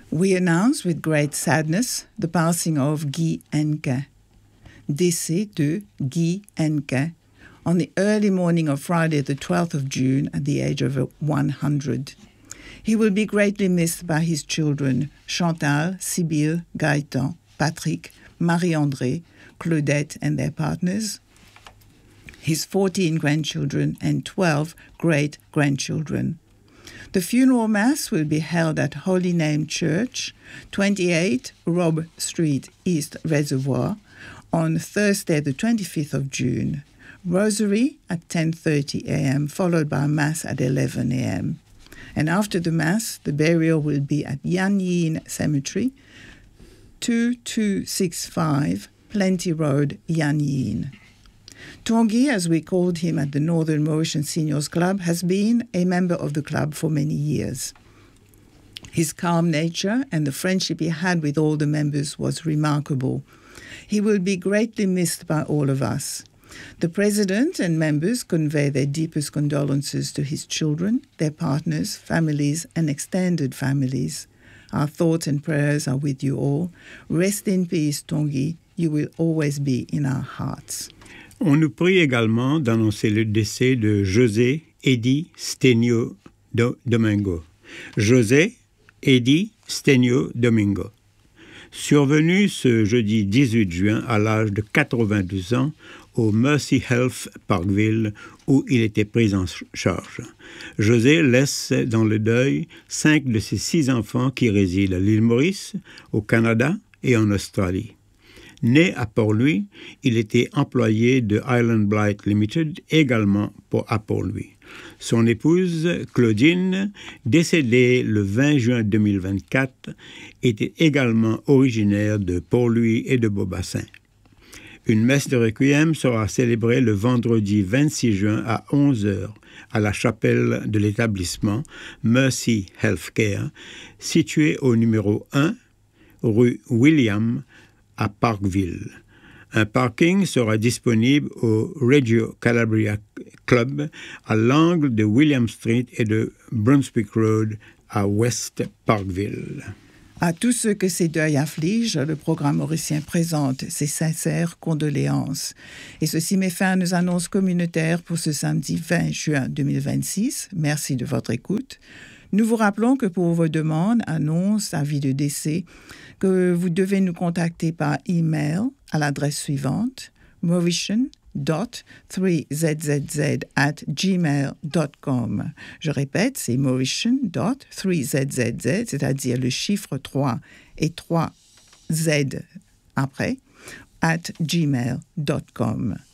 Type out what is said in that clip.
We announce with great sadness the passing of Guy Henke. Décès de Guy Henke on the early morning of Friday the 12th of June at the age of 100. He will be greatly missed by his children, Chantal, Sibylle, Gaëtan, Patrick, Marie-André, Claudette and their partners, his 14 grandchildren and 12 great-grandchildren. The funeral mass will be held at Holy Name Church, 28 Robb Street, East Reservoir, on Thursday the 25th of June. Rosary at 10:30 a.m., followed by Mass at 11 a.m. And after the Mass, the burial will be at Yan Yean Cemetery, 2265 Plenty Road, Yan Yean. Tanguy, as we called him at the Northern Mauritian Seniors Club, has been a member of the club for many years. His calm nature and the friendship he had with all the members was remarkable. He will be greatly missed by all of us. The president and members convey their deepest condolences to his children, their partners, families, and extended families. Our thoughts and prayers are with you all. Rest in peace, Tanguy. You will always be in our hearts. On nous prie également d'annoncer le décès de José Eddie Stenio Domingo. José Eddie Stenio Domingo. Survenu ce jeudi 18 juin à l'âge de 92 ans au Mercy Health Parkville où il était pris en charge. José laisse dans le deuil 5 de ses 6 enfants qui résident à l'île Maurice, au Canada et en Australie. Né à Port-Louis, il était employé de Island Blight Limited, également à Port-Louis. Son épouse, Claudine, décédée le 20 juin 2024, était également originaire de Port-Louis et de Beaubassin. Une messe de requiem sera célébrée le vendredi 26 juin à 11h à la chapelle de l'établissement Mercy Healthcare, située au numéro 1, rue William, à Parkville. Un parking sera disponible au Reggio Calabria Club à l'angle de William Street et de Brunswick Road à West Parkville. À tous ceux que ces deuils affligent, le programme mauricien présente ses sincères condoléances. Et ceci met fin à nos annonces communautaires pour ce samedi 20 juin 2026. Merci de votre écoute. Nous vous rappelons que pour vos demandes, annonces, avis de décès, que vous devez nous contacter par email à l'adresse suivante mauritian.3zzz@gmail.com. Je répète, c'est mauritian.3zzz, c'est-à-dire le chiffre 3 et 3 Z après, @gmail.com.